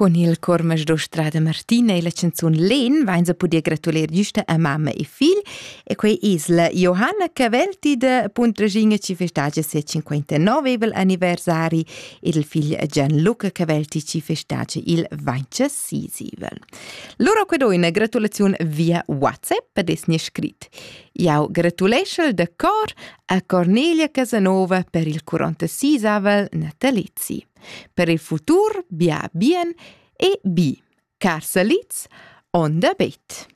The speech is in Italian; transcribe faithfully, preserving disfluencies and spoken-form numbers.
Con il Cormaggiò Strada Martina e la canzone Len vainza podia gratular giusta a mamma e figli e quei is la Johanna Cavelti da Puntraginga ci festeggia se cinquantanove anniversari ed il figlio Gianluca Cavelti ci festeggia il ventiseivel. Loro quedò una gratulazione via WhatsApp per essere scritto. Io gratulascio da cor a Cornelia Casanova per il quarantaseivel natalizio. Per il futuro, bia bien e bi. Car salitz, onda bet.